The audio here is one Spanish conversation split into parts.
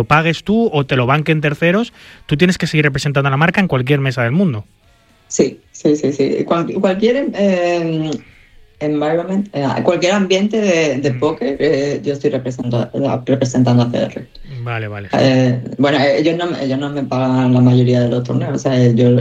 pagues tú o te lo banquen terceros, tú tienes que seguir representando a la marca en cualquier mesa del mundo. Sí. Cualquier environment, cualquier ambiente de póker, yo estoy representando a CR. Vale. Bueno, ellos no me pagan la mayoría de los torneos, o sea,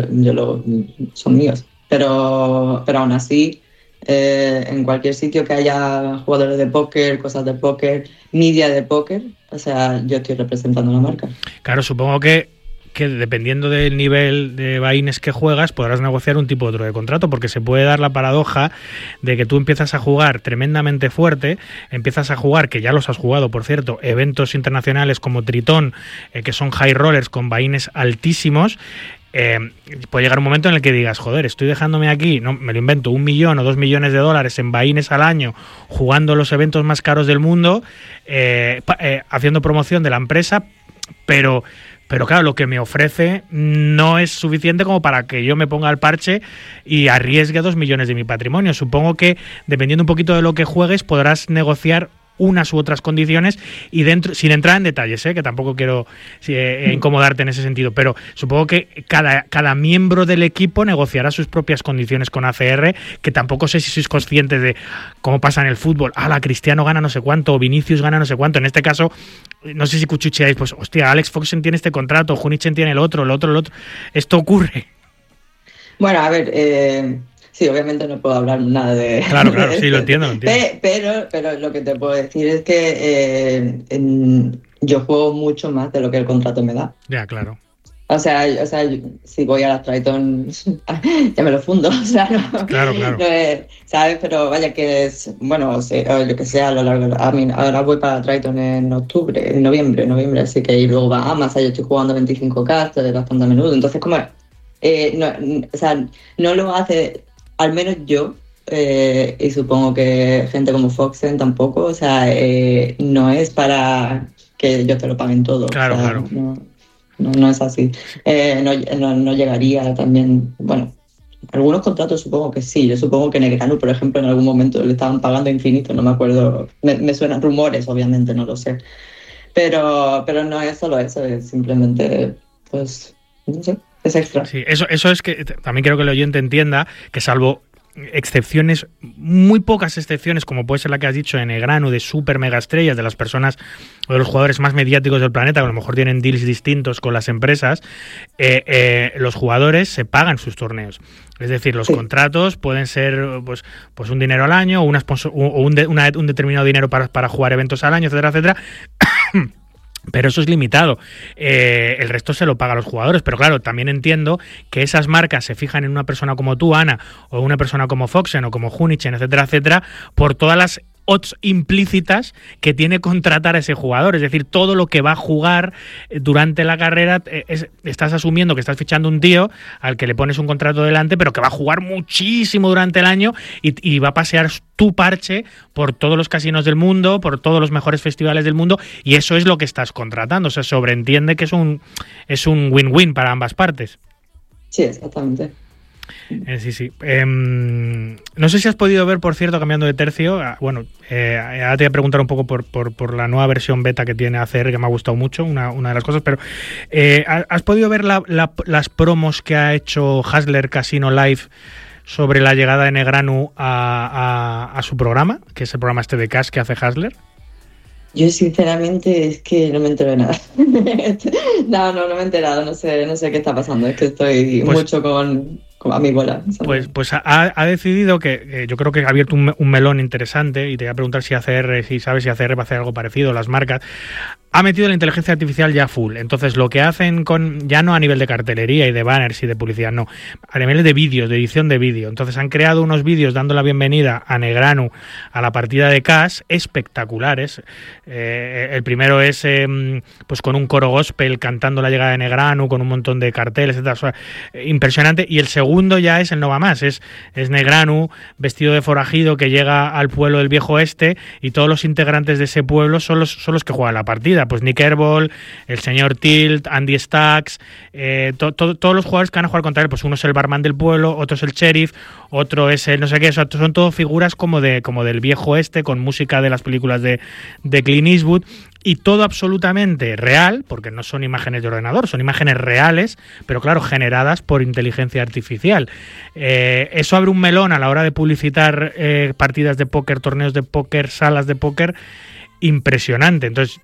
son míos. Pero aún así, en cualquier sitio que haya jugadores de póker, cosas de póker, media de póker, o sea, yo estoy representando la marca. Claro, supongo que dependiendo del nivel de buy-ins que juegas, podrás negociar un tipo u otro de contrato, porque se puede dar la paradoja de que tú empiezas a jugar tremendamente fuerte, empiezas a jugar, que ya los has jugado, por cierto, eventos internacionales como Tritón, que son high rollers con buy-ins altísimos. Puede llegar un momento en el que digas, joder, estoy dejándome aquí, no me lo invento, $1 millón o $2 millones en buy-ins al año, jugando los eventos más caros del mundo, haciendo promoción de la empresa, pero claro, lo que me ofrece no es suficiente como para que yo me ponga al parche y arriesgue 2 millones de mi patrimonio. Supongo que, dependiendo un poquito de lo que juegues, podrás negociar unas u otras condiciones y dentro, sin entrar en detalles, que tampoco quiero incomodarte en ese sentido, pero supongo que cada miembro del equipo negociará sus propias condiciones con ACR, que tampoco sé si sois conscientes de cómo pasa en el fútbol. Cristiano gana no sé cuánto, o Vinicius gana no sé cuánto. En este caso, no sé si cuchucheáis, pues hostia, Alex Foxen tiene este contrato, Junichen tiene el otro. Esto ocurre. Bueno, a ver, sí, obviamente no puedo hablar nada de... Claro, sí, lo entiendo. Pero lo que te puedo decir es que yo juego mucho más de lo que el contrato me da. Ya, claro. O sea, si voy a las Triton, ya me lo fundo, o sea, no... Claro. No, ¿sabes? Pero vaya que es... Bueno, o lo que sea, a lo largo... ahora voy para Triton en noviembre, así que y luego Bahamas, yo estoy jugando 25K, estoy bastante a menudo, entonces como... no lo hace... Al menos yo, y supongo que gente como Foxen tampoco, o sea, no es para que yo te lo paguen todo. Claro, o sea, claro. No es así. No llegaría también, bueno, algunos contratos supongo que sí. Yo supongo que Negreanu, por ejemplo, en algún momento le estaban pagando infinito, no me acuerdo. Me suenan rumores, obviamente, no lo sé. Pero no es solo eso, es simplemente, pues, no sé. Es extra. Sí, eso es que también quiero que el oyente entienda que, salvo excepciones, muy pocas excepciones, como puede ser la que has dicho en Negreanu, de super mega estrellas, de las personas o de los jugadores más mediáticos del planeta, que a lo mejor tienen deals distintos con las empresas, los jugadores se pagan sus torneos. Es decir, los contratos pueden ser pues un dinero al año, o un determinado dinero para jugar eventos al año, etcétera. Pero eso es limitado. El resto se lo paga a los jugadores. Pero claro, también entiendo que esas marcas se fijan en una persona como tú, Ana, o una persona como Foxen o como Junichen, etcétera, por todas las odds implícitas que tiene contratar a ese jugador. Es decir, todo lo que va a jugar durante la carrera, estás asumiendo que estás fichando un tío al que le pones un contrato delante, pero que va a jugar muchísimo durante el año y va a pasear tu parche por todos los casinos del mundo, por todos los mejores festivales del mundo, y eso es lo que estás contratando. O sea, sobreentiende que es un win-win para ambas partes. Sí, exactamente. Sí. No sé si has podido ver, por cierto, cambiando de tercio, ahora te voy a preguntar un poco por la nueva versión beta que tiene ACR, que me ha gustado mucho, una de las cosas, pero ¿has podido ver las promos que ha hecho Hustler Casino Live sobre la llegada de Negreanu a su programa, que es el programa este de cash que hace Hustler? Yo sinceramente es que no me entero de nada. No me he enterado, no sé qué está pasando, es que estoy mucho con a mi bola. Pues ha decidido que yo creo que ha abierto un melón interesante, y te voy a preguntar si sabes si ACR va a hacer algo parecido, las marcas. Ha metido la inteligencia artificial ya full. Entonces, lo que hacen ya no a nivel de cartelería y de banners y de publicidad, no, a nivel de vídeos, de edición de vídeo. Entonces, han creado unos vídeos dando la bienvenida a Negreanu a la partida de cash espectaculares. El primero es pues con un coro gospel cantando la llegada de Negreanu, con un montón de carteles, etcétera. O sea, impresionante. Y el segundo ya es el no va más. Es Negreanu vestido de forajido que llega al pueblo del Viejo Oeste, y todos los integrantes de ese pueblo son los que juegan la partida. Pues Nick Herbal, el señor Tilt, Andy Stacks, todos los jugadores que van a jugar contra él. Pues uno es el barman del pueblo, otro es el sheriff, otro es el no sé qué. Son todo figuras como del Viejo Oeste, con música de las películas de Clint Eastwood. y todo absolutamente real, porque no son imágenes de ordenador, son imágenes reales, pero claro, generadas por inteligencia artificial. Eso abre un melón a la hora de publicitar partidas de póker, torneos de póker, salas de póker, impresionante. Entonces,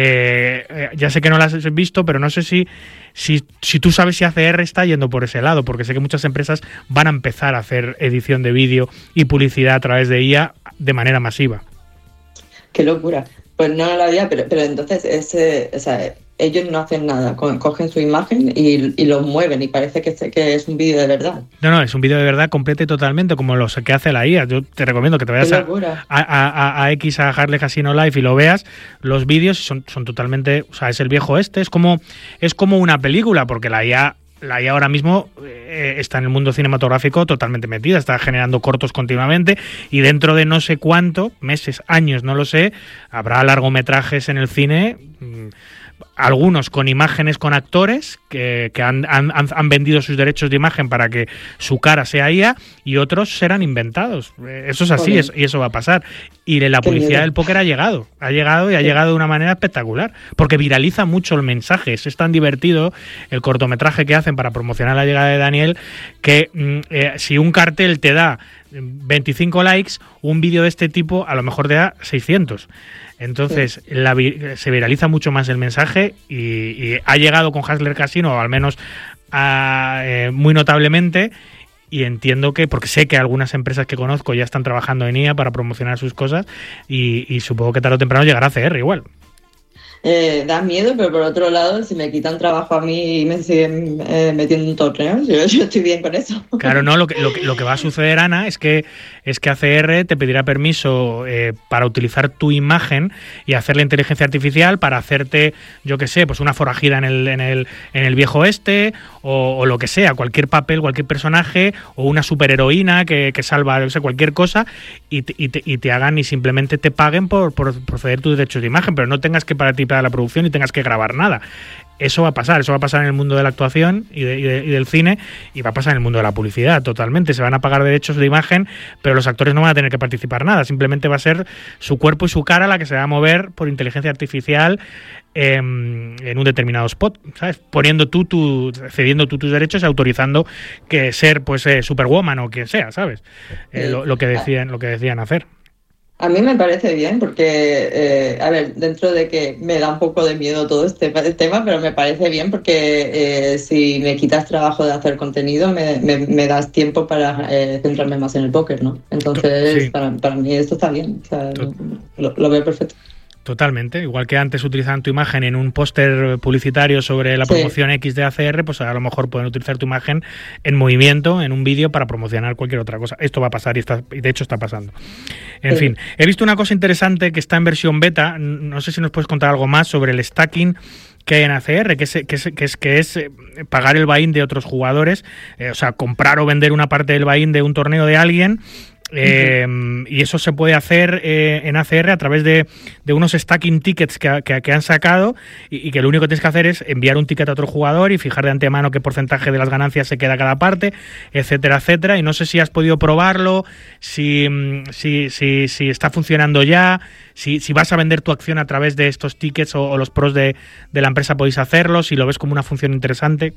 ya sé que no las has visto, pero no sé si tú sabes si ACR está yendo por ese lado, porque sé que muchas empresas van a empezar a hacer edición de vídeo y publicidad a través de IA de manera masiva. ¡Qué locura! Pues no lo había, pero entonces ellos no hacen nada, cogen su imagen y lo mueven y parece que es un vídeo de verdad. No, es un vídeo de verdad completo y totalmente como los que hace la IA. Yo te recomiendo que te vayas a Harley Casino Live y lo veas. Los vídeos son totalmente, o sea, es el viejo este, es como una película, porque la IA ahora mismo está en el mundo cinematográfico totalmente metida, está generando cortos continuamente y dentro de no sé cuánto, meses, años, no lo sé, habrá largometrajes en el cine, algunos con imágenes con actores que han vendido sus derechos de imagen para que su cara sea IA y otros serán inventados. Eso es así, y eso va a pasar. Y la publicidad del póker ha llegado de una manera espectacular, porque viraliza mucho el mensaje. Es tan divertido el cortometraje que hacen para promocionar la llegada de Daniel que si un cartel te da 25 likes, un vídeo de este tipo a lo mejor te da 600. Entonces se viraliza mucho más el mensaje y ha llegado con Hustler Casino, o al menos muy notablemente, y entiendo que, porque sé que algunas empresas que conozco ya están trabajando en IA para promocionar sus cosas y supongo que tarde o temprano llegará a CR igual. Da miedo, pero por otro lado, si me quitan trabajo a mí y me siguen metiendo en torneos, yo estoy bien con eso. Claro, no, lo que va a suceder, Ana, es que ACR te pedirá permiso para utilizar tu imagen y hacer la inteligencia artificial para hacerte, yo qué sé, pues una forajida en el viejo oeste o lo que sea, cualquier papel, cualquier personaje o una superheroína que salva, no sé, cualquier cosa y te hagan y simplemente te paguen por proceder tus derechos de imagen, pero no tengas que para ti para la producción y tengas que grabar nada. Eso va a pasar en el mundo de la actuación y del cine, y va a pasar en el mundo de la publicidad totalmente. Se van a pagar derechos de imagen, pero los actores no van a tener que participar nada, simplemente va a ser su cuerpo y su cara la que se va a mover por inteligencia artificial en un determinado spot, ¿sabes? Cediendo tú tus derechos y autorizando que ser pues Superwoman o quien sea, ¿sabes? Lo que decían hacer. A mí me parece bien porque, dentro de que me da un poco de miedo todo este tema, pero me parece bien porque si me quitas trabajo de hacer contenido, me das tiempo para centrarme más en el póker, ¿no? Entonces, sí. para mí esto está bien, o sea, lo veo perfecto. Totalmente, igual que antes utilizaban tu imagen en un póster publicitario sobre la promoción X de ACR, pues a lo mejor pueden utilizar tu imagen en movimiento, en un vídeo para promocionar cualquier otra cosa. Esto va a pasar y de hecho está pasando. En fin, he visto una cosa interesante que está en versión beta, no sé si nos puedes contar algo más sobre el stacking que hay en ACR, que es pagar el buy-in de otros jugadores, o sea, comprar o vender una parte del buy-in de un torneo de alguien. Y eso se puede hacer en ACR a través de unos stacking tickets que han sacado y que lo único que tienes que hacer es enviar un ticket a otro jugador y fijar de antemano qué porcentaje de las ganancias se queda cada parte, etcétera, etcétera. Y no sé si has podido probarlo, si está funcionando ya, si vas a vender tu acción a través de estos tickets o los pros de la empresa podéis hacerlo, si lo ves como una función interesante.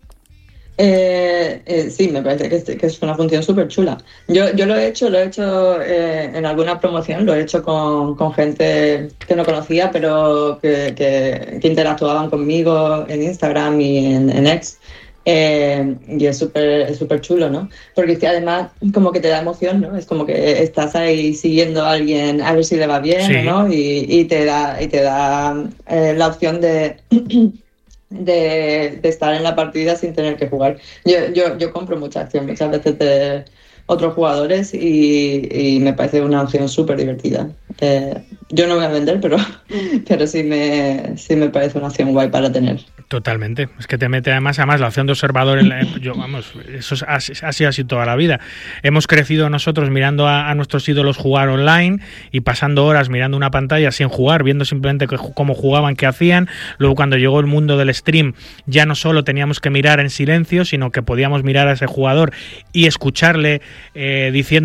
Sí, me parece que es una función súper chula. Yo lo he hecho en alguna promoción, lo he hecho con gente que no conocía, pero que interactuaban conmigo en Instagram y en X. Y es súper chulo, ¿no? Porque además como que te da emoción, ¿no? Es como que estás ahí siguiendo a alguien a ver si le va bien, sí, ¿no? Y te da la opción de estar en la partida sin tener que jugar. Yo compro mucha acción muchas veces de otros jugadores y me parece una opción súper divertida. Yo no voy a vender, pero sí me parece una opción guay para tener. Totalmente. Es que te mete además la opción de observador eso ha sido así toda la vida. Hemos crecido nosotros mirando a nuestros ídolos jugar online y pasando horas mirando una pantalla sin jugar, viendo simplemente cómo jugaban, qué hacían. Luego cuando llegó el mundo del stream ya no solo teníamos que mirar en silencio, sino que podíamos mirar a ese jugador y escucharle diciendo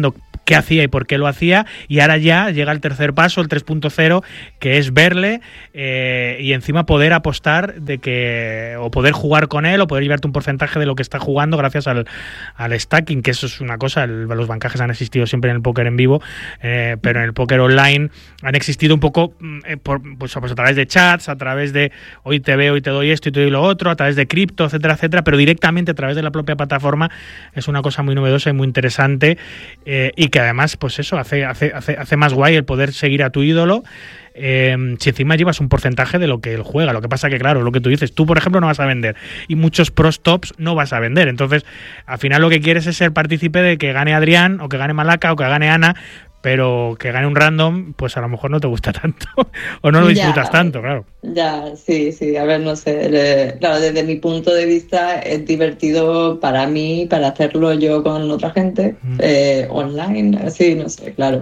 qué hacía y por qué lo hacía, y ahora ya llega el tercer paso, el 3.0, que es verle y encima poder apostar o poder jugar con él o poder llevarte un porcentaje de lo que está jugando gracias al stacking, que eso es una cosa. Los bancajes han existido siempre en el póker en vivo, pero en el póker online han existido un poco pues a través de chats, a través de hoy te veo y te doy esto y te doy lo otro, a través de cripto, etcétera, etcétera, pero directamente a través de la propia plataforma. Es una cosa muy novedosa y muy interesante, y que además pues eso hace más guay el poder seguir a tu ídolo. Si encima llevas un porcentaje de lo que él juega. Lo que pasa que, claro, lo que tú dices, tú por ejemplo no vas a vender y muchos pros tops no vas a vender, entonces al final lo que quieres es ser partícipe de que gane Adrián o que gane Malaca o que gane Ana, pero que gane un random pues a lo mejor no te gusta tanto o no lo disfrutas tanto, claro. Ya, sí, a ver, no sé, claro, desde mi punto de vista es divertido para mí, para hacerlo yo con otra gente, online, así, no sé, claro.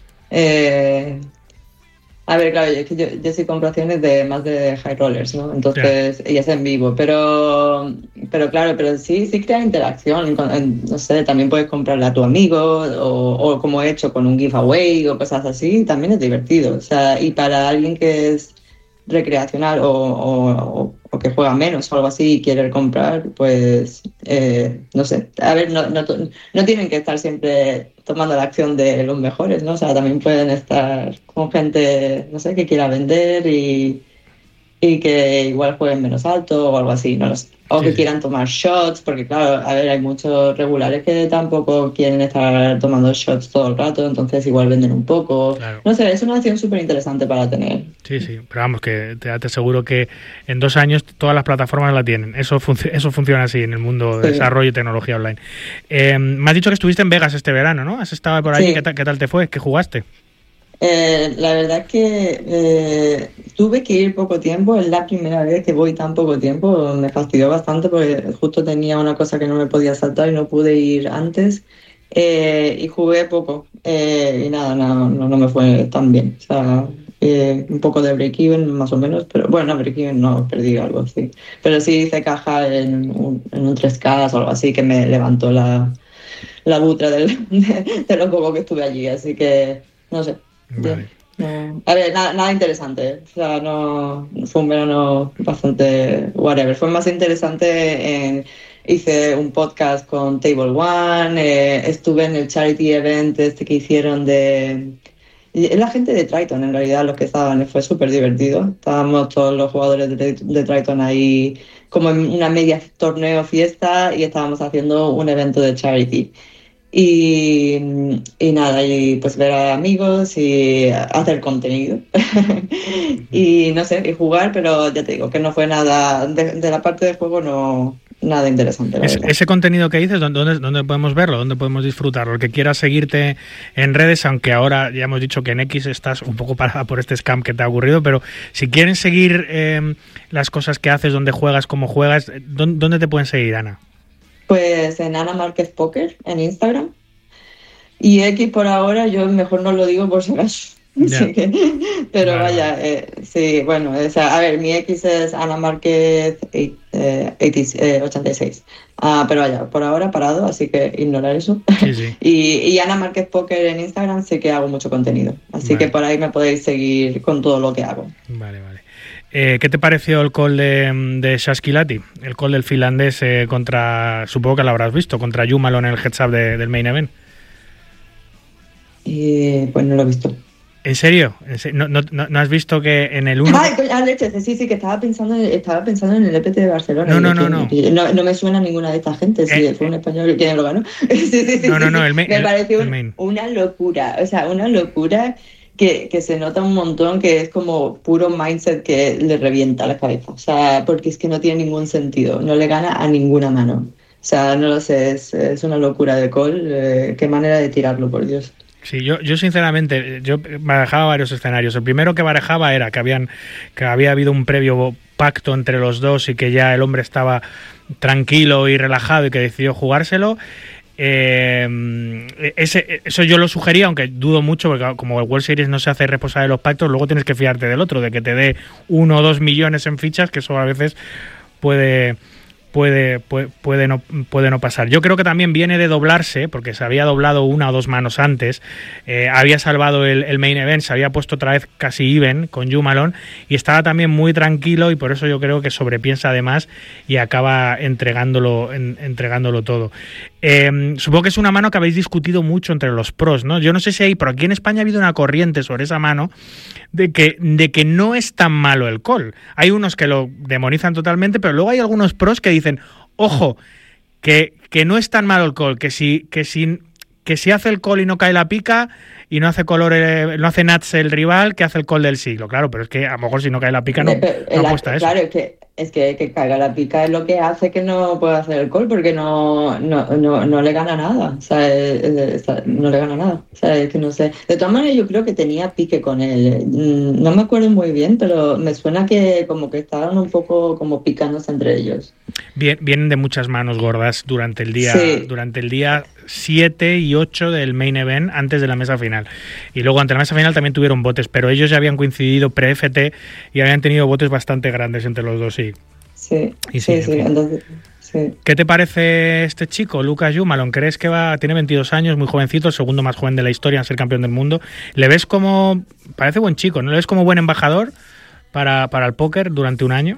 A ver, claro, es que yo sí compro acciones más de high rollers, ¿no? Entonces, y es en vivo, pero claro, pero sí crea interacción, no sé, también puedes comprarle a tu amigo o como he hecho con un giveaway o cosas así, también es divertido, o sea, y para alguien que es recreacional o que juega menos o algo así y quiere comprar, pues no sé, a ver, no tienen que estar siempre tomando la acción de los mejores, ¿no? O sea, también pueden estar con gente, no sé, que quiera vender y que igual jueguen menos alto o algo así, no lo sé. O que quieran tomar shots, porque claro, a ver, hay muchos regulares que tampoco quieren estar tomando shots todo el rato, entonces igual venden un poco. Claro. No sé, es una acción súper interesante para tener. Sí, pero vamos, que te aseguro que en 2 años todas las plataformas la tienen. Eso funciona así en el mundo de desarrollo y tecnología online. Me has dicho que estuviste en Vegas este verano, ¿no? ¿Has estado por allí? Sí. ¿Qué tal te fue? ¿Qué jugaste? La verdad es que tuve que ir poco tiempo, es la primera vez que voy tan poco tiempo, me fastidió bastante porque justo tenía una cosa que no me podía saltar y no pude ir antes, y jugué poco, y nada, no me fue tan bien, o sea, un poco de break-even más o menos, pero bueno, break-even no, perdí algo así, pero sí hice caja en un 3K o algo así que me levantó la butra de lo poco que estuve allí, así que no sé. Vale. No, a ver, nada interesante, o sea, no fue un verano bastante whatever, fue más interesante hice un podcast con Table One, estuve en el charity event que hicieron la gente de Triton, en realidad los que estaban, fue súper divertido, estábamos todos los jugadores de Triton ahí como en una media torneo fiesta y estábamos haciendo un evento de charity. Y nada, y pues ver a amigos y hacer contenido y no sé, y jugar, pero ya te digo que no fue nada de la parte de juego, no nada interesante. Ese contenido que dices, ¿dónde podemos verlo? ¿Dónde podemos disfrutarlo? El que quiera seguirte en redes, aunque ahora ya hemos dicho que en X estás un poco parada por este scam que te ha ocurrido, pero si quieren seguir las cosas que haces, dónde juegas, cómo juegas, ¿dónde te pueden seguir, Ana? Pues en Ana Márquez Poker, en Instagram. Y X por ahora, yo mejor no lo digo por si acaso. Yeah. Pero vale, vaya, sí, bueno, o sea, a ver, mi X es Ana Márquez 86. Pero vaya, por ahora parado, así que ignorar eso. Sí. Y Ana Márquez Poker en Instagram sí que hago mucho contenido. Así que por ahí me podéis seguir con todo lo que hago. Vale. ¿Qué te pareció el call de Shashkilati? El call del finlandés contra, supongo que lo habrás visto, contra Jumalo en el heads-up del main event. Pues no lo he visto. ¿En serio? ¿No has visto que en el 1? Sí, que estaba pensando en el EPT de Barcelona. No me suena ninguna de esta gente. Sí, fue un español que lo ganó. Sí. No, el main. Me pareció una locura. O sea, una locura que se nota un montón, que es como puro mindset que le revienta la cabeza. O sea, porque es que no tiene ningún sentido. No le gana a ninguna mano. O sea, no lo sé, es una locura de call. Qué manera de tirarlo, por Dios. Sí, yo sinceramente, yo barajaba varios escenarios. El primero que barajaba era que había habido un previo pacto entre los dos y que ya el hombre estaba tranquilo y relajado y que decidió jugárselo. Eso yo lo sugería, aunque dudo mucho, porque como el World Series no se hace responsable de los pactos, luego tienes que fiarte del otro, de que te dé 1 o 2 millones en fichas, que eso a veces puede puede no pasar. Yo creo que también viene de doblarse, porque se había doblado una o dos manos antes, había salvado el main event, se había puesto otra vez casi even con Jumalon y estaba también muy tranquilo, y por eso yo creo que sobrepiensa además y acaba entregándolo todo. Supongo que es una mano que habéis discutido mucho entre los pros, ¿no? Yo no sé si hay, pero aquí en España ha habido una corriente sobre esa mano de que no es tan malo el call. Hay unos que lo demonizan totalmente, pero luego hay algunos pros que dicen, ojo, que no es tan malo el call, que si hace el call y no cae la pica y no hace no hace nuts el rival, que hace el call del siglo. Claro, pero es que a lo mejor si no cae la pica no apuesta eso. Claro, es que caiga la pica es lo que hace que no pueda hacer el call, porque no le gana nada. O sea, no le gana nada. O sea, es que no sé. De todas maneras, yo creo que tenía pique con él. No me acuerdo muy bien, pero me suena que como que estaban un poco como picándose entre ellos. Vienen de muchas manos gordas durante el día, sí. Durante el día 7 y 8 del main event, antes de la mesa final. Y luego ante la mesa final también tuvieron botes, pero ellos ya habían coincidido pre-FT y habían tenido botes bastante grandes entre los dos, sí. Sí. Entonces, sí. ¿Qué te parece este chico, Lucas Jumalon? ¿Crees que tiene 22 años, muy jovencito, el segundo más joven de la historia en ser campeón del mundo? ¿Le ves como, parece buen chico, ¿no? ¿Le ves como buen embajador para el póker durante un año?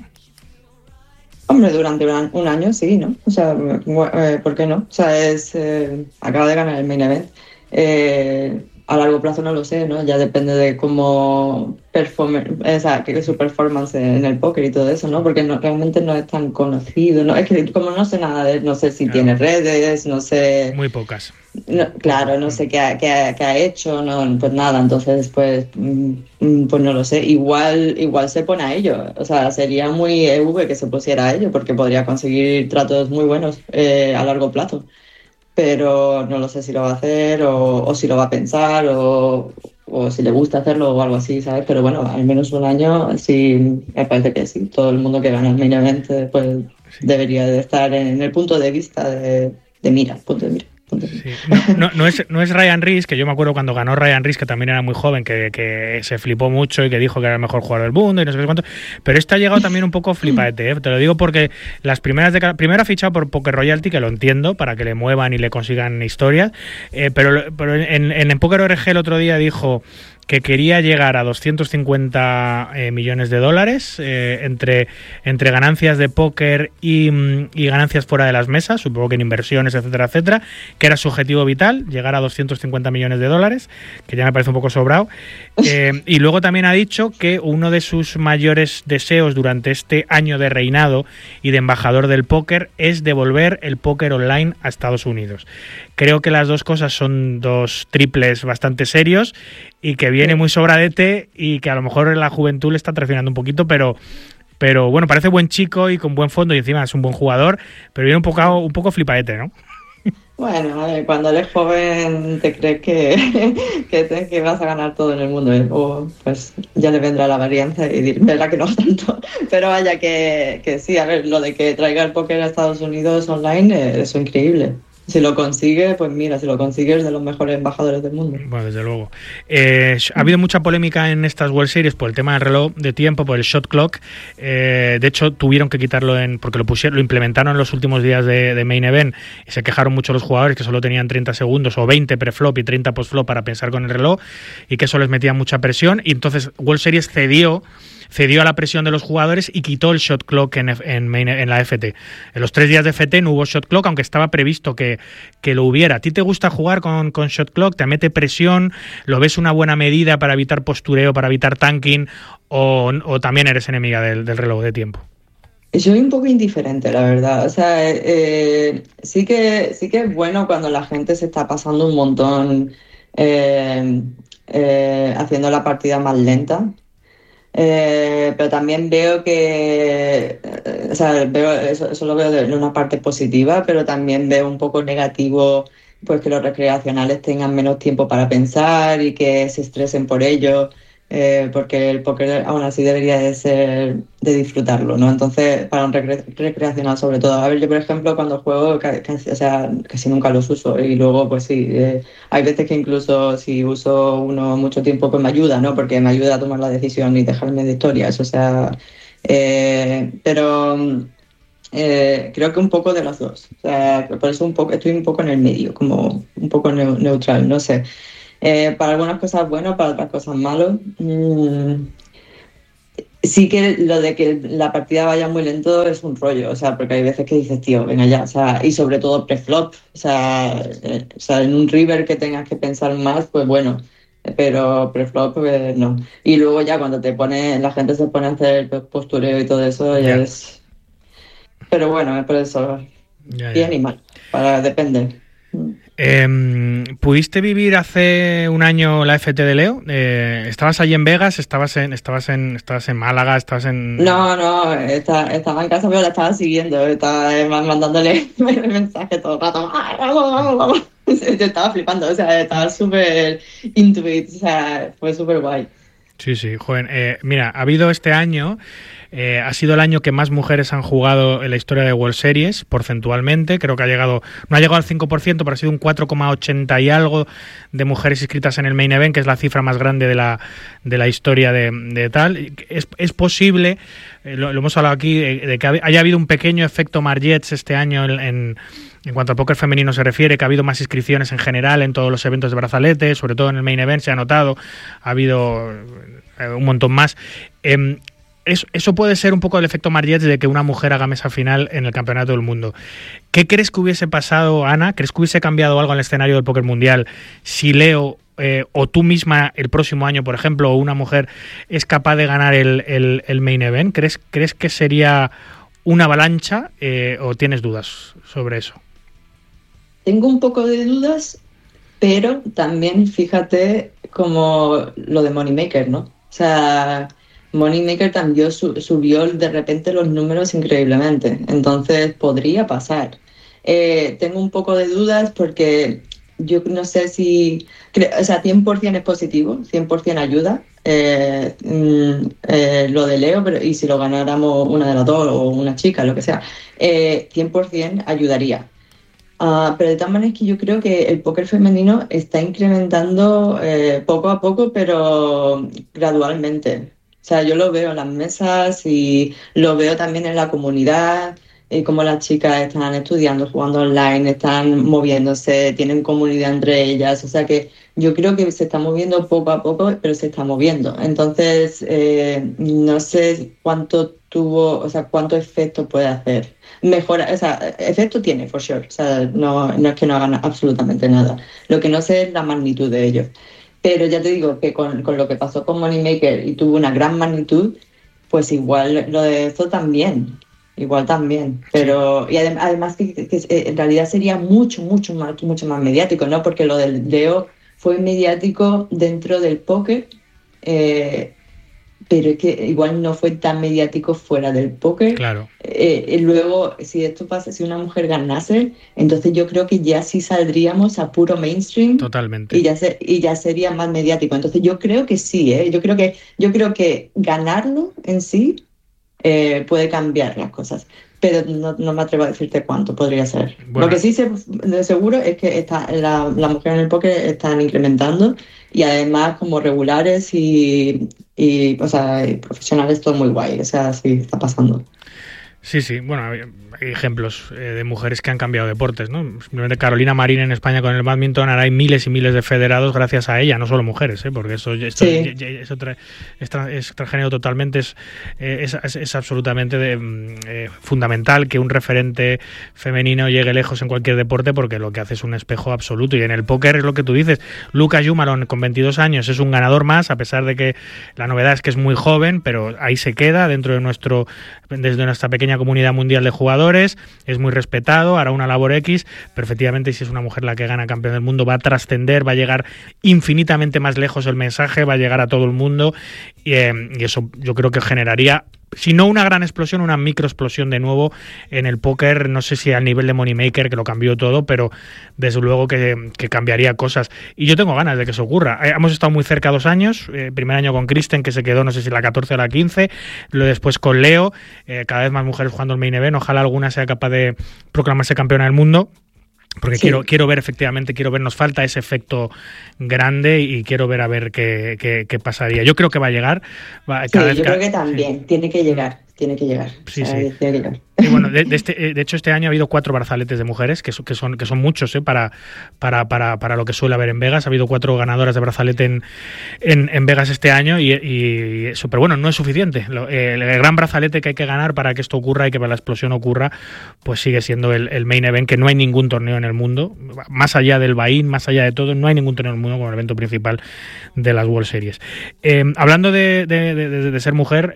Hombre, durante un año sí, ¿no? O sea, ¿por qué no? O sea, acaba de ganar el main event. A largo plazo no lo sé, ¿no? Ya depende de cómo que su performance en el póker y todo eso, ¿no? Porque realmente no es tan conocido, ¿no? Es que como no sé nada de él, no sé si tiene redes, no sé... Muy pocas. Claro, no sé qué ha hecho, no, pues nada, entonces pues no lo sé. Igual se pone a ello, o sea, sería muy EV que se pusiera a ello, porque podría conseguir tratos muy buenos a largo plazo. Pero no lo sé si lo va a hacer o si lo va a pensar o si le gusta hacerlo o algo así, ¿sabes? Pero bueno, al menos un año sí, me parece que sí. Todo el mundo que gana el main event pues debería de estar en el punto de vista de mira, punto de mira. Sí. No es Ryan Rees, que yo me acuerdo cuando ganó Ryan Rees, que también era muy joven, que se flipó mucho y que dijo que era el mejor jugador del mundo y no sé cuánto, pero este ha llegado también un poco flipadete, ¿eh? Te lo digo porque las primero ha fichado por Poker Royalty, que lo entiendo, para que le muevan y le consigan historias, pero en Poker ORG el otro día dijo que quería llegar a 250 millones de dólares entre ganancias de póker y ganancias fuera de las mesas, supongo que en inversiones, etcétera, etcétera, que era su objetivo vital, llegar a 250 millones de dólares, que ya me parece un poco sobrado. Y luego también ha dicho que uno de sus mayores deseos durante este año de reinado y de embajador del póker es devolver el póker online a Estados Unidos. Creo que las dos cosas son dos triples bastante serios y que viene muy sobradete y que a lo mejor en la juventud le está traicionando un poquito, pero bueno, parece buen chico y con buen fondo y encima es un buen jugador, pero viene un poco flipadete, ¿no? Bueno, a ver, cuando eres joven te crees que vas a ganar todo en el mundo, ¿eh? O pues ya le vendrá la varianza y verá que no tanto. Pero vaya que sí, a ver, lo de que traiga el póker a Estados Unidos online, eso es increíble. Si lo consigue, pues mira, si lo consigues, de los mejores embajadores del mundo. Bueno, desde luego. Ha habido mucha polémica en estas World Series por el tema del reloj de tiempo, por el shot clock. De hecho, tuvieron que quitarlo porque lo implementaron en los últimos días de main event y se quejaron mucho los jugadores que solo tenían 30 segundos o 20 preflop y 30 postflop para pensar con el reloj y que eso les metía mucha presión. Y entonces World Series cedió a la presión de los jugadores y quitó el shot clock en la FT. En los 3 días de FT no hubo shot clock, aunque estaba previsto que lo hubiera. ¿A ti te gusta jugar con shot clock? ¿Te mete presión? ¿Lo ves una buena medida para evitar postureo, para evitar tanking? ¿O también eres enemiga del reloj de tiempo? Soy un poco indiferente, la verdad. O sea, sí que es bueno cuando la gente se está pasando un montón haciendo la partida más lenta. Pero también veo que, o sea, eso lo veo de una parte positiva, pero también veo un poco negativo, pues que los recreacionales tengan menos tiempo para pensar y que se estresen por ello, porque el póker aún así debería de ser de disfrutarlo, ¿no? Entonces, para un recreacional sobre todo. A ver, yo por ejemplo cuando juego casi nunca los uso y luego pues sí, hay veces que incluso si uso uno mucho tiempo pues me ayuda, ¿no? Porque me ayuda a tomar la decisión y dejarme de historias, o sea, pero Creo que un poco de las dos. O sea, por eso estoy un poco en el medio, como un poco neutral, no sé. Para algunas cosas bueno, para otras cosas malo. Sí que lo de que la partida vaya muy lento es un rollo, o sea, porque hay veces que dices, tío, venga ya, o sea, y sobre todo preflop, o sea, en un river que tengas que pensar más, pues bueno, pero preflop no. Y luego ya cuando la gente se pone a hacer el postureo y todo eso, ya es... Pero bueno, por eso, bien y mal, depende. ¿Pudiste vivir hace un año la FT de Leo? ¿Estabas allí en Vegas? ¿Estabas en Málaga? ¿Estabas en...? No, estaba en casa, pero la estaba siguiendo, estaba mandándole mensajes todo el rato. Vamos. Yo estaba flipando, o sea, estaba súper into it, o sea, fue súper guay. Sí, joven. Mira, ha habido este año... ha sido el año que más mujeres han jugado en la historia de World Series, porcentualmente. Creo que no ha llegado al 5%, pero ha sido un 4,80 y algo de mujeres inscritas en el Main Event, que es la cifra más grande de la historia de tal. Es posible, lo hemos hablado aquí, de que haya habido un pequeño efecto Margets este año en cuanto al póker femenino se refiere, que ha habido más inscripciones en general en todos los eventos de brazalete, sobre todo en el Main Event se ha notado, ha habido un montón más. Eso puede ser un poco el efecto Margets de que una mujer haga mesa final en el Campeonato del Mundo. ¿Qué crees que hubiese pasado, Ana? ¿Crees que hubiese cambiado algo en el escenario del póker mundial si Leo o tú misma el próximo año, por ejemplo, o una mujer es capaz de ganar el Main Event? ¿Crees que sería una avalancha o tienes dudas sobre eso? Tengo un poco de dudas, pero también fíjate como lo de Moneymaker, ¿no? O sea... Moneymaker también subió de repente los números increíblemente, entonces podría pasar. Tengo un poco de dudas porque yo no sé si... o sea, 100% es positivo, 100% ayuda lo de Leo, y si lo ganáramos una de las dos o una chica, lo que sea, 100% ayudaría. Pero de tal manera es que yo creo que el póker femenino está incrementando poco a poco, pero gradualmente. O sea, yo lo veo en las mesas y lo veo también en la comunidad, cómo las chicas están estudiando, jugando online, están moviéndose, tienen comunidad entre ellas. O sea que yo creo que se está moviendo poco a poco, pero se está moviendo. Entonces, no sé cuánto efecto puede hacer. Mejora, o sea, efecto tiene, for sure. O sea, no es que no hagan absolutamente nada. Lo que no sé es la magnitud de ello. Pero ya te digo que con lo que pasó con Moneymaker y tuvo una gran magnitud, pues igual lo de esto también. Igual también. Pero y además que en realidad sería mucho más mediático, ¿no? Porque lo del Leo fue mediático dentro del póker, pero es que igual no fue tan mediático fuera del póker. Claro. Luego, si esto pasa, si una mujer ganase, entonces yo creo que ya sí saldríamos a puro mainstream. Totalmente. Y ya sería más mediático. Entonces yo creo que sí, yo creo que ganarlo en sí puede cambiar las cosas. Pero no me atrevo a decirte cuánto podría ser. Bueno. Lo que sí sé de seguro es que la mujer en el póker están incrementando y además como regulares y profesionales, todo muy guay. O sea, sí, está pasando. Sí, bueno, hay ejemplos de mujeres que han cambiado deportes, ¿no? Simplemente Carolina Marín en España con el bádminton, ahora hay miles y miles de federados gracias a ella, no solo mujeres, porque esto es transgénero totalmente, es absolutamente fundamental que un referente femenino llegue lejos en cualquier deporte porque lo que hace es un espejo absoluto. Y en el póker es lo que tú dices, Luka Jumaron con 22 años es un ganador más, a pesar de que la novedad es que es muy joven, pero ahí se queda desde nuestra pequeña comunidad mundial de jugadores, es muy respetado, hará una labor X, pero efectivamente si es una mujer la que gana campeón del mundo va a trascender, va a llegar infinitamente más lejos el mensaje, va a llegar a todo el mundo y eso yo creo que generaría, si no una gran explosión, una microexplosión de nuevo en el póker, no sé si al nivel de Moneymaker, que lo cambió todo, pero desde luego que cambiaría cosas. Y yo tengo ganas de que eso ocurra. Hemos estado muy cerca 2 años, primer año con Kristen, que se quedó, no sé si la 14 o la 15, luego después con Leo, cada vez más mujeres jugando el Main Event, ojalá alguna sea capaz de proclamarse campeona del mundo. Porque sí. quiero ver, efectivamente, nos falta ese efecto grande y quiero ver a ver qué pasaría. Yo creo que va a llegar. Creo que también, tiene que llegar. Sí. Tiene que llegar. bueno, de hecho este año ha habido 4 brazaletes de mujeres, que son muchos, para lo que suele haber en Vegas. Ha habido 4 ganadoras de brazalete en Vegas este año y eso, pero bueno, no es suficiente. El gran brazalete que hay que ganar para que esto ocurra y que la explosión ocurra, pues sigue siendo el main event, que no hay ningún torneo en el mundo, más allá del Bahín, más allá de todo, no hay ningún torneo en el mundo como el evento principal de las World Series. Hablando de ser mujer,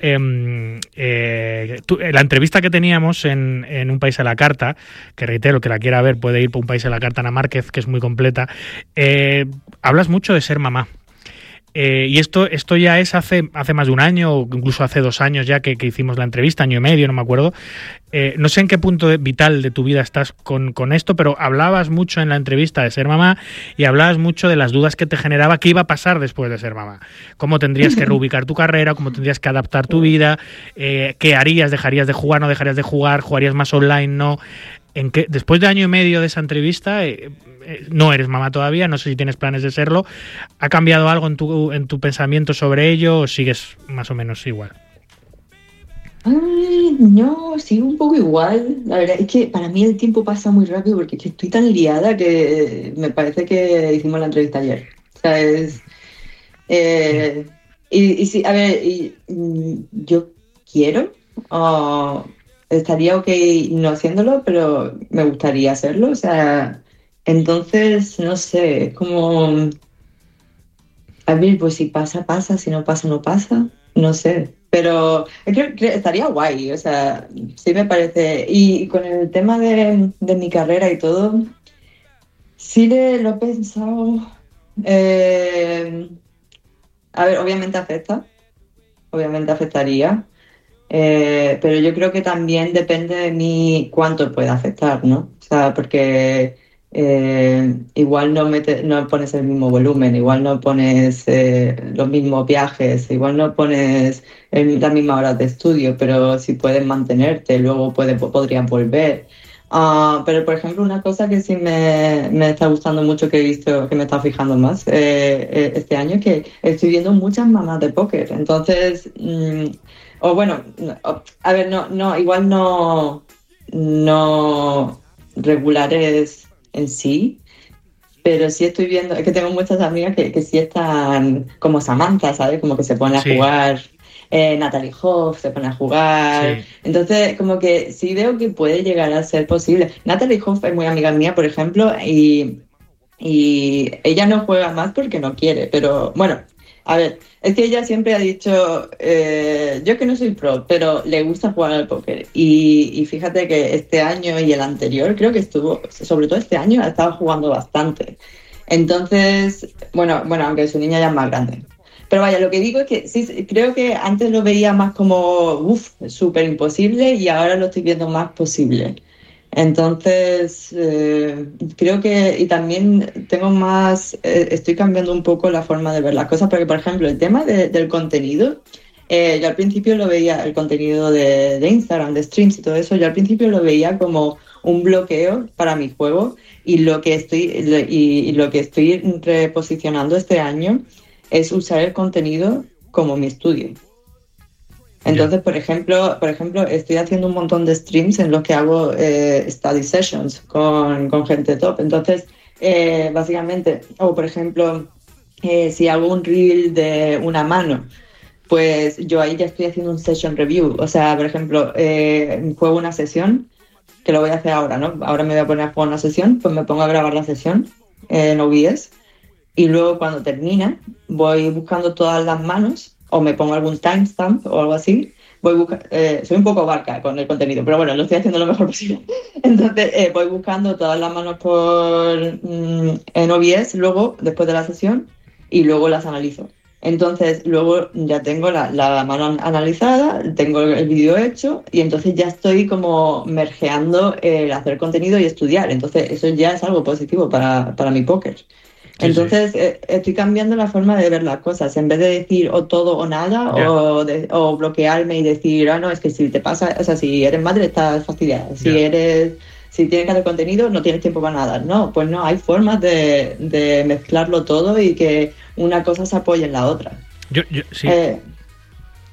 la entrevista que teníamos en Un País a la Carta, que reitero, que la quiera ver puede ir por Un País a la Carta, Ana Márquez, que es muy completa, hablas mucho de ser mamá. Y esto ya es hace más de un año, o incluso hace 2 años ya que hicimos la entrevista, año y medio, no me acuerdo. No sé en qué punto vital de tu vida estás con esto, pero hablabas mucho en la entrevista de ser mamá y hablabas mucho de las dudas que te generaba qué iba a pasar después de ser mamá. Cómo tendrías que reubicar tu carrera, cómo tendrías que adaptar tu vida, qué harías, dejarías de jugar, no dejarías de jugar, jugarías más online, no. Después de año y medio de esa entrevista, no eres mamá todavía, no sé si tienes planes de serlo. ¿Ha cambiado algo en tu pensamiento sobre ello o sigues más o menos igual? No, sigo un poco igual. La verdad es que para mí el tiempo pasa muy rápido porque es que estoy tan liada que me parece que hicimos la entrevista ayer. O sea, y sí, a ver, yo quiero, estaría ok no haciéndolo, pero me gustaría hacerlo. O sea, entonces, no sé, es como, a ver, pues si pasa, pasa, si no pasa, no pasa, no sé. Pero creo que estaría guay, o sea, sí me parece. Y con el tema de mi carrera y todo, sí lo he pensado. A ver, obviamente afectaría, pero yo creo que también depende de mí cuánto puede afectar, ¿no? O sea, porque igual no pones el mismo volumen, igual no pones los mismos viajes, igual no pones las mismas horas de estudio, pero si puedes mantenerte, luego podrías volver. Pero, por ejemplo, una cosa que sí me está gustando mucho, que he visto, que me está fijando más este año, es que estoy viendo muchas mamás de póker. Entonces, o bueno, a ver, igual no regulares en sí, pero sí estoy viendo, es que tengo muchas amigas que sí están como Samantha, ¿sabes? Como que se pone a jugar. Natalie Hoff se pone a jugar. Sí. Entonces, como que sí veo que puede llegar a ser posible. Natalie Hoff es muy amiga mía, por ejemplo, y ella no juega más porque no quiere, pero bueno, a ver, es que ella siempre ha dicho, yo que no soy pro, pero le gusta jugar al póker. Y fíjate que este año y el anterior, creo que sobre todo este año, ha estado jugando bastante. Entonces, bueno, aunque su niña ya es más grande. Pero vaya, lo que digo es que sí, creo que antes lo veía más como súper imposible y ahora lo estoy viendo más posible. Entonces, creo que, y también tengo más, estoy cambiando un poco la forma de ver las cosas, porque por ejemplo el tema del contenido, yo al principio lo veía, el contenido de Instagram, de streams y todo eso, yo al principio lo veía como un bloqueo para mi juego y lo que estoy reposicionando este año es usar el contenido como mi estudio. Entonces, por ejemplo, estoy haciendo un montón de streams en los que hago study sessions con gente top. Entonces, básicamente, o por ejemplo, si hago un reel de una mano, pues yo ahí ya estoy haciendo un session review. O sea, por ejemplo, juego una sesión, que lo voy a hacer ahora, ¿no? Ahora me voy a poner a jugar una sesión, pues me pongo a grabar la sesión en OBS. Y luego cuando termina voy buscando todas las manos o me pongo algún timestamp o algo así. Soy un poco barca con el contenido, pero bueno, lo estoy haciendo lo mejor posible. Entonces voy buscando todas las manos en OBS luego, después de la sesión, y luego las analizo. Entonces luego ya tengo la mano analizada, tengo el vídeo hecho y entonces ya estoy como mergeando el hacer contenido y estudiar. Entonces eso ya es algo positivo para mi póker. Entonces, estoy cambiando la forma de ver las cosas. En vez de decir o todo o nada, o bloquearme y decir, no, es que si te pasa, o sea, si eres madre estás fastidiada. Si tienes que hacer contenido, no tienes tiempo para nada. No, pues no, hay formas de mezclarlo todo y que una cosa se apoye en la otra. Sí.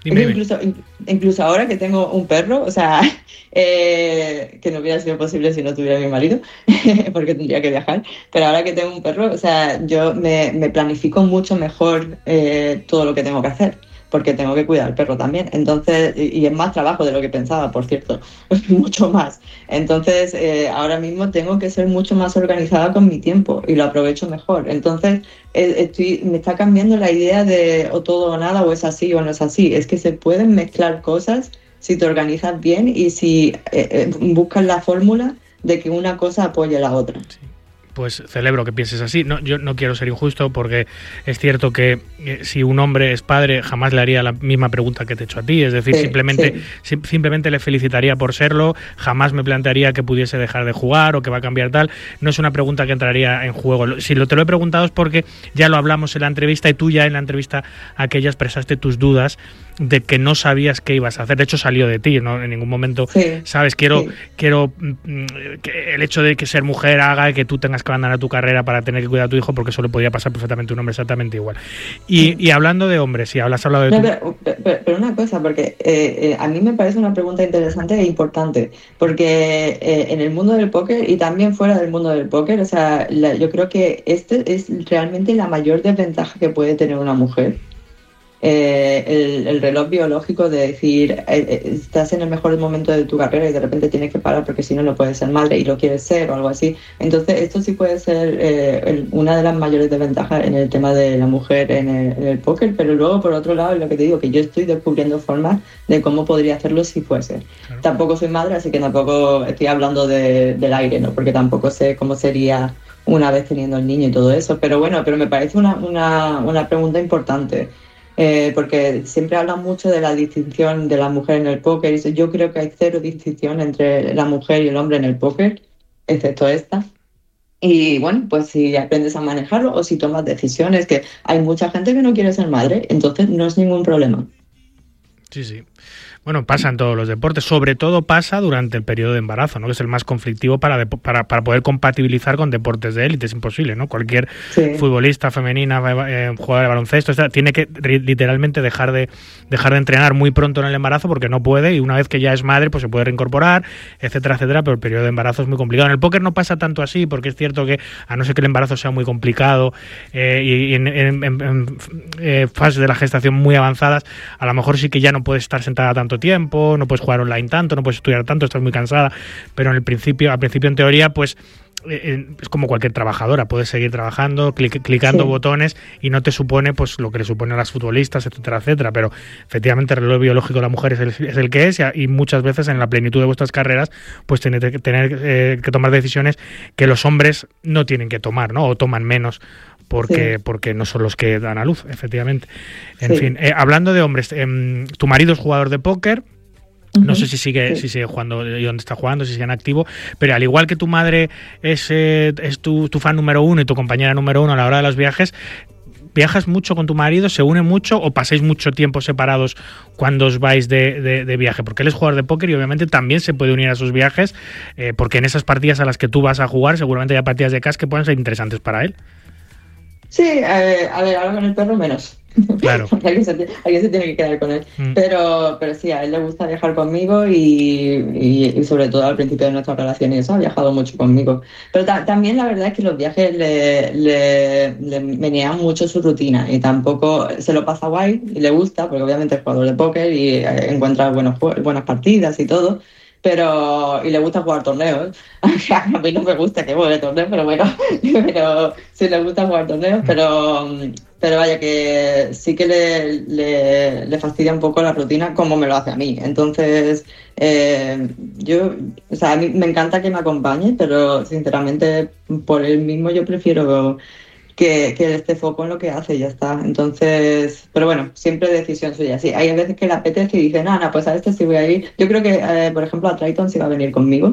Dime. Incluso ahora que tengo un perro, o sea, que no hubiera sido posible si no tuviera mi marido, porque tendría que viajar, pero ahora que tengo un perro, o sea, yo me planifico mucho mejor todo lo que tengo que hacer, porque tengo que cuidar al perro también. Entonces, y es más trabajo de lo que pensaba, por cierto, mucho más. Entonces, ahora mismo tengo que ser mucho más organizada con mi tiempo y lo aprovecho mejor. Entonces, me está cambiando la idea de o todo o nada, o es así o no es así. Es que se pueden mezclar cosas si te organizas bien y si buscas la fórmula de que una cosa apoye a la otra. Sí. Pues celebro que pienses así. No, yo no quiero ser injusto porque es cierto que si un hombre es padre jamás le haría la misma pregunta que te he hecho a ti. Es decir, simplemente le felicitaría por serlo, jamás me plantearía que pudiese dejar de jugar o que va a cambiar tal. No es una pregunta que entraría en juego. Si te lo he preguntado es porque ya lo hablamos en la entrevista y tú ya en la entrevista aquella expresaste tus dudas de que no sabías qué ibas a hacer. De hecho salió de ti, ¿no? En ningún momento, sabes, quiero que el hecho de que ser mujer haga que tú tengas que abandonar tu carrera para tener que cuidar a tu hijo, porque eso le podía pasar perfectamente a un hombre exactamente igual. Y hablando de hombres, si has hablado de pero una cosa, porque a mí me parece una pregunta interesante e importante, porque en el mundo del póker y también fuera del mundo del póker, o sea, yo creo que este es realmente la mayor desventaja que puede tener una mujer. El reloj biológico de decir estás en el mejor momento de tu carrera y de repente tienes que parar porque si no puedes ser madre y lo quieres ser o algo así. Entonces esto sí puede ser una de las mayores desventajas en el tema de la mujer en el póker, pero luego por otro lado es lo que te digo, que yo estoy descubriendo formas de cómo podría hacerlo si fuese. Claro. Tampoco soy madre, así que tampoco estoy hablando del aire, ¿no? Porque tampoco sé cómo sería una vez teniendo el niño y todo eso, pero bueno, pero me parece una pregunta importante. Porque siempre hablan mucho de la distinción de la mujer en el póker y yo creo que hay cero distinción entre la mujer y el hombre en el póker, excepto esta. Y bueno, pues si aprendes a manejarlo o si tomas decisiones, que hay mucha gente que no quiere ser madre, entonces no es ningún problema. Sí. Bueno, pasa en todos los deportes, sobre todo pasa durante el periodo de embarazo, ¿no? Que es el más conflictivo para poder compatibilizar con deportes de élite, es imposible, ¿no? Cualquier futbolista femenina, jugador de baloncesto, tiene que literalmente dejar de entrenar muy pronto en el embarazo porque no puede, y una vez que ya es madre pues se puede reincorporar, etcétera, pero el periodo de embarazo es muy complicado. En el póker no pasa tanto así, porque es cierto que a no ser que el embarazo sea muy complicado y en fases de la gestación muy avanzadas, a lo mejor sí que ya no puedes estar sentada tanto tiempo, no puedes jugar online tanto, no puedes estudiar tanto, estás muy cansada, pero al principio en teoría pues es como cualquier trabajadora, puedes seguir trabajando, clicando botones y no te supone pues lo que le supone a las futbolistas, etcétera, pero efectivamente el reloj biológico de la mujer es el que es, y muchas veces en la plenitud de vuestras carreras pues tenéis que tener que tomar decisiones que los hombres no tienen que tomar, ¿no? O toman menos porque no son los que dan a luz, efectivamente. En fin, hablando de hombres, tu marido es jugador de póker. No sé si sigue jugando y dónde está jugando, si sigue en activo, pero al igual que tu madre es tu fan número uno y tu compañera número uno a la hora de los viajes, ¿viajas mucho con tu marido? ¿Se une mucho o pasáis mucho tiempo separados cuando os vais de viaje? Porque él es jugador de póker y obviamente también se puede unir a sus viajes, porque en esas partidas a las que tú vas a jugar seguramente hay partidas de cash que pueden ser interesantes para él. Sí, a ver, ahora con el perro menos. Claro. alguien se tiene que quedar con él. Pero sí, a él le gusta viajar conmigo y sobre todo al principio de nuestra relación y eso, ha viajado mucho conmigo. Pero también la verdad es que los viajes le menean mucho su rutina y tampoco se lo pasa guay y le gusta, porque obviamente es jugador de póker y encuentra buenas partidas y todo. Y le gusta jugar torneos. A mí no me gusta que juegue torneos, pero bueno, pero sí le gusta jugar torneos, pero vaya que sí que le fastidia un poco la rutina como me lo hace a mí. Entonces, a mí me encanta que me acompañe, pero sinceramente por él mismo yo prefiero que él esté foco en lo que hace y ya está. Entonces, pero bueno, siempre decisión suya. Sí, hay veces que le apetece y dice, no, pues a este sí voy a ir. Yo creo que, por ejemplo, a Triton sí va a venir conmigo.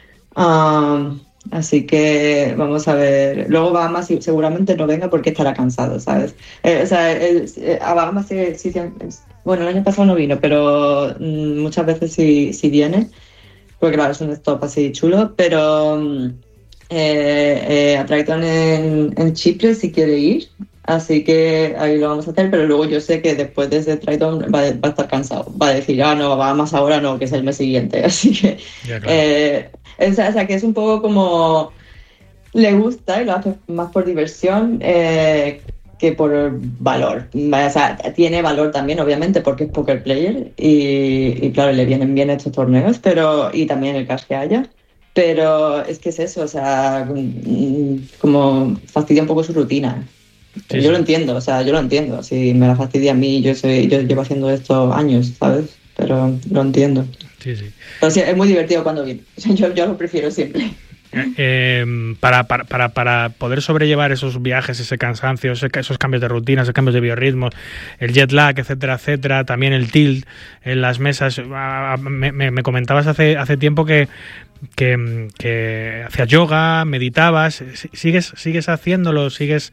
Así que vamos a ver. Luego Bahamas seguramente no venga porque estará cansado, ¿sabes? A Bahamas sí, bueno, el año pasado no vino, pero muchas veces sí viene. Porque claro, es un stop así chulo, pero... a Triton en Chipre si quiere ir, Así que ahí lo vamos a hacer, pero luego yo sé que después de ese Triton va a estar cansado. Va a decir, no, va más ahora, no, que es el mes siguiente. Así que, Ya, claro. o sea, que es un poco como le gusta y lo hace más por diversión que por valor. O sea, tiene valor también, obviamente, porque es poker player y claro, le vienen bien estos torneos, pero y también el cash que haya. Pero es que es eso, o sea, como fastidia un poco su rutina. Sí, Yo lo sí. entiendo, o sea, yo lo entiendo. Si me la fastidia a mí, yo llevo haciendo esto años, ¿sabes? Pero lo entiendo. Sí, sí. Pero sí, es muy divertido cuando viene. Yo lo prefiero siempre. Para poder sobrellevar esos viajes, ese cansancio, esos cambios de rutina, esos cambios de biorritmos, el jet lag, etcétera, etcétera, también el tilt en las mesas. Me comentabas hace tiempo que hacías yoga, meditabas. ¿Sigues haciéndolo? ¿Sigues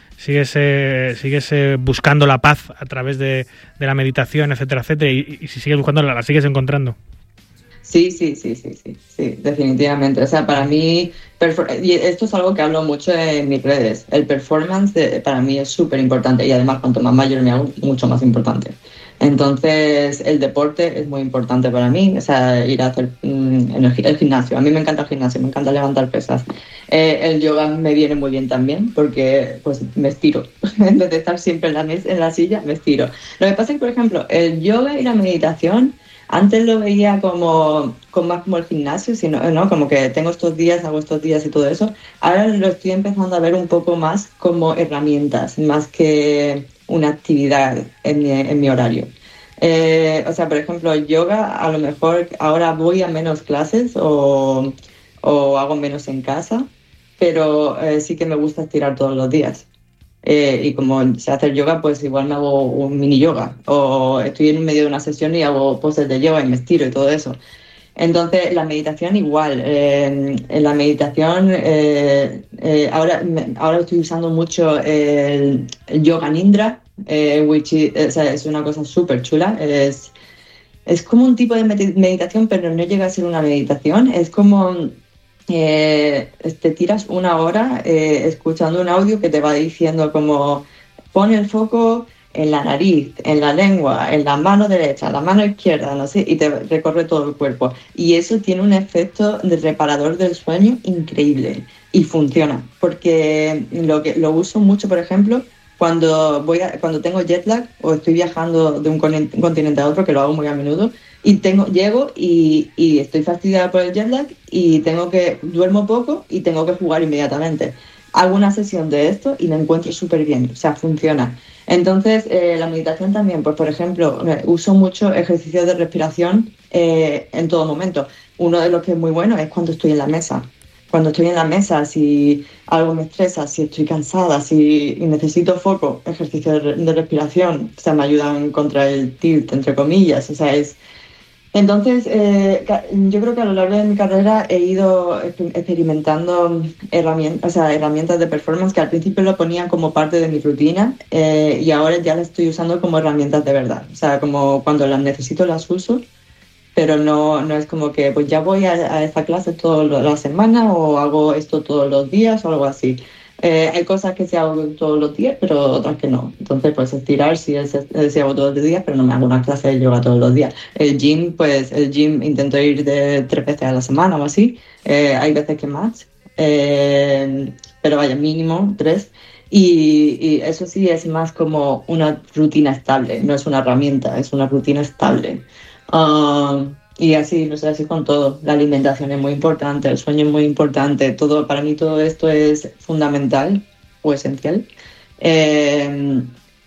buscando la paz a través de la meditación, etcétera, etcétera? Y si sigues buscando, la sigues encontrando. Sí, definitivamente. O sea, para mí, y esto es algo que hablo mucho en mis redes, el performance para mí es súper importante y además cuanto más mayor me hago, mucho más importante. Entonces, el deporte es muy importante para mí, o sea, ir a hacer el gimnasio. A mí me encanta el gimnasio, me encanta levantar pesas. El yoga me viene muy bien también porque pues me estiro. En vez de estar siempre en la silla, me estiro. Lo que pasa es que, por ejemplo, el yoga y la meditación antes lo veía más como el gimnasio, sino, ¿no? Como que tengo estos días, hago estos días y todo eso. Ahora lo estoy empezando a ver un poco más como herramientas, más que una actividad en mi horario. O sea, por ejemplo, yoga, a lo mejor ahora voy a menos clases o hago menos en casa, pero sí que me gusta estirar todos los días. Y como sé hacer yoga, pues igual me hago un mini yoga o estoy en medio de una sesión y hago poses de yoga y me estiro y todo eso. Entonces, la meditación igual. En la meditación, ahora estoy usando mucho el yoga nidra, o sea, es una cosa súper chula. Es como un tipo de meditación, pero no llega a ser una meditación. Es como te tiras una hora escuchando un audio que te va diciendo como pon el foco en la nariz, en la lengua, en la mano derecha, la mano izquierda, no sé, y te recorre todo el cuerpo. Y eso tiene un efecto de reparador del sueño increíble y funciona, porque lo uso mucho, por ejemplo, cuando tengo jet lag o estoy viajando de un continente a otro, que lo hago muy a menudo, y llego y estoy fastidiada por el jet lag y duermo poco y tengo que jugar inmediatamente. Hago una sesión de esto y me encuentro súper bien, o sea, funciona. Entonces, la meditación también, pues por ejemplo, uso mucho ejercicios de respiración en todo momento. Uno de los que es muy bueno es cuando estoy en la mesa. Cuando estoy en la mesa, si algo me estresa, si estoy cansada, si necesito foco, ejercicios de respiración, o sea, me ayudan contra el tilt, entre comillas, o sea, entonces, yo creo que a lo largo de mi carrera he ido experimentando herramientas de performance que al principio lo ponía como parte de mi rutina y ahora ya las estoy usando como herramientas de verdad. O sea, como cuando las necesito las uso, pero no es como que pues ya voy a esta clase toda la semana o hago esto todos los días o algo así. Hay cosas que se hago todos los días, pero otras que no. Entonces, pues estirar sí hago todos los días, pero no me hago una clase de yoga todos los días. El gym intento ir de 3 veces a la semana o así. Hay veces que más. Pero vaya, mínimo 3. Y eso sí es más como una rutina estable, no es una herramienta, es una rutina estable. Y así, no sé, así con todo. La alimentación es muy importante, el sueño es muy importante. Para mí todo esto es fundamental o esencial. Eh,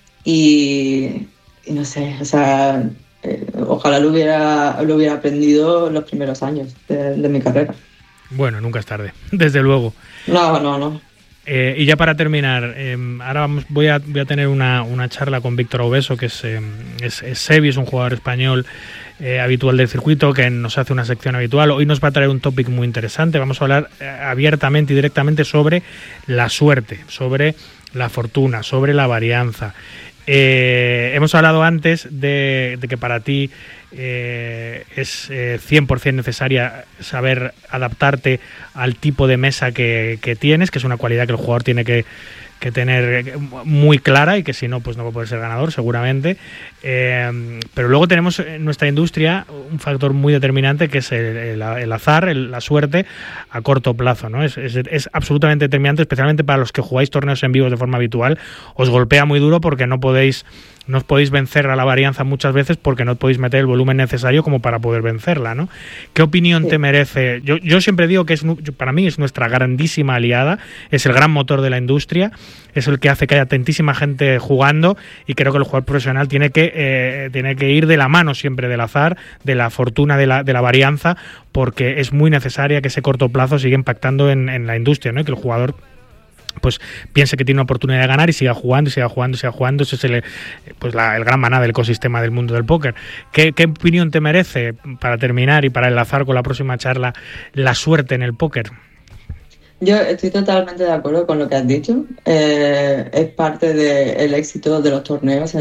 y no sé, o sea, ojalá lo hubiera aprendido los primeros años de mi carrera. Bueno, nunca es tarde, desde luego. No. Y ya para terminar, ahora voy a tener una charla con Víctor Obeso, que es Sevi, es un jugador español habitual del circuito, que nos hace una sección habitual. Hoy nos va a traer un topic muy interesante. Vamos a hablar abiertamente y directamente sobre la suerte, sobre la fortuna, sobre la varianza. Hemos hablado antes de que para ti es 100% necesaria saber adaptarte al tipo de mesa que tienes, que es una cualidad que el jugador tiene que tener muy clara, y que si no, pues no va a poder ser ganador seguramente. Pero luego tenemos en nuestra industria un factor muy determinante, que es el azar, la suerte a corto plazo, ¿no? Es absolutamente determinante, especialmente para los que jugáis torneos en vivo de forma habitual. Os golpea muy duro porque no os podéis vencer a la varianza muchas veces, porque no podéis meter el volumen necesario como para poder vencerla, ¿no? ¿Qué opinión te merece? Yo siempre digo que para mí es nuestra grandísima aliada, es el gran motor de la industria, es el que hace que haya tantísima gente jugando, y creo que el jugador profesional tiene que ir de la mano siempre del azar, de la fortuna, de la varianza, porque es muy necesaria que ese corto plazo siga impactando en la industria, ¿no? Y que el jugador pues piense que tiene una oportunidad de ganar y siga jugando, y siga jugando, y siga jugando. Ese es el gran maná del ecosistema del mundo del póker. ¿Qué opinión te merece, para terminar y para enlazar con la próxima charla, la suerte en el póker? Yo estoy totalmente de acuerdo con lo que has dicho. Es parte del éxito de los torneos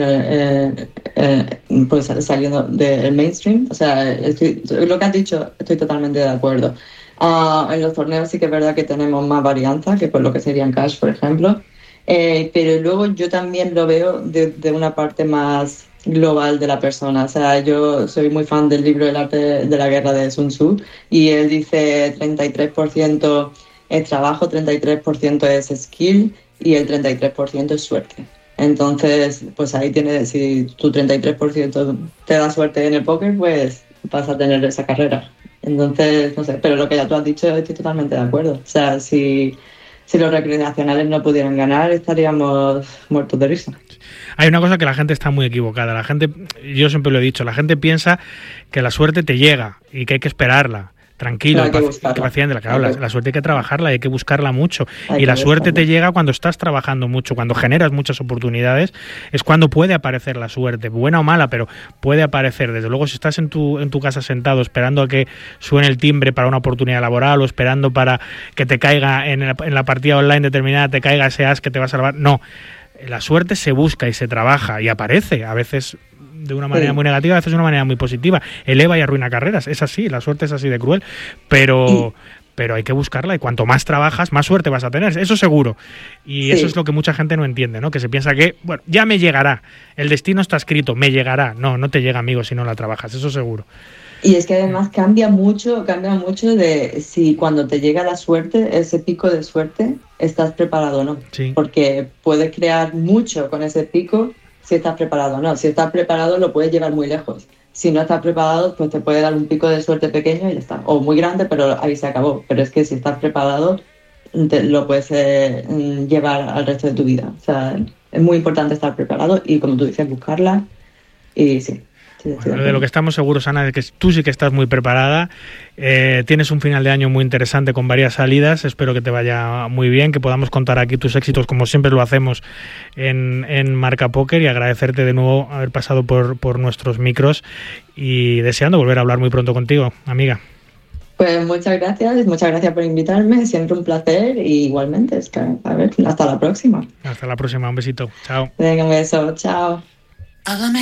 pues saliendo del mainstream. O sea, lo que has dicho, estoy totalmente de acuerdo. En los torneos sí que es verdad que tenemos más varianza que por lo que sería en cash, por ejemplo. Pero luego yo también lo veo de una parte más global de la persona. O sea, yo soy muy fan del libro El arte de la guerra de Sun Tzu, y él dice 33% es trabajo, 33% es skill y el 33% es suerte. Entonces, pues ahí tienes, si tu 33% te da suerte en el póker, pues vas a tener esa carrera. Entonces, no sé, pero lo que ya tú has dicho, estoy totalmente de acuerdo. O sea, si los recreacionales no pudieran ganar, estaríamos muertos de risa. Hay una cosa que la gente está muy equivocada. La gente, yo siempre lo he dicho, la gente piensa que la suerte te llega y que hay que esperarla. Tranquilo, paciente, la suerte hay que trabajarla, hay que buscarla mucho. Y la suerte te llega cuando estás trabajando mucho, cuando generas muchas oportunidades, es cuando puede aparecer la suerte, buena o mala, pero puede aparecer. Desde luego, si estás en tu casa sentado esperando a que suene el timbre para una oportunidad laboral, o esperando para que te caiga en la partida online determinada, te caiga ese as que te va a salvar, no. La suerte se busca y se trabaja y aparece, a veces de una manera muy negativa, a veces de una manera muy positiva. Eleva y arruina carreras, es así, la suerte es así de cruel, pero hay que buscarla, y cuanto más trabajas, más suerte vas a tener, eso seguro. Y eso es lo que mucha gente no entiende, ¿no? Que se piensa que, bueno, ya me llegará, el destino está escrito, me llegará. No te llega, amigo, si no la trabajas, eso seguro. Y es que además cambia mucho de si cuando te llega la suerte, ese pico de suerte, estás preparado o no. Sí. Porque puedes crear mucho con ese pico si estás preparado o no. Si estás preparado, lo puedes llevar muy lejos. Si no estás preparado, pues te puede dar un pico de suerte pequeño y ya está. O muy grande, pero ahí se acabó. Pero es que si estás preparado, lo puedes llevar al resto de tu vida. O sea, es muy importante estar preparado y, como tú dices, buscarla. Y sí. Bueno, de lo que estamos seguros, Ana, es que tú sí que estás muy preparada. Tienes un final de año muy interesante con varias salidas. Espero que te vaya muy bien, que podamos contar aquí tus éxitos, como siempre lo hacemos en Marca Póker, y agradecerte de nuevo haber pasado por nuestros micros, y deseando volver a hablar muy pronto contigo, amiga. Pues muchas gracias por invitarme, siempre un placer, y igualmente, a ver, hasta la próxima. Hasta la próxima, un besito, chao. Venga, un beso, chao.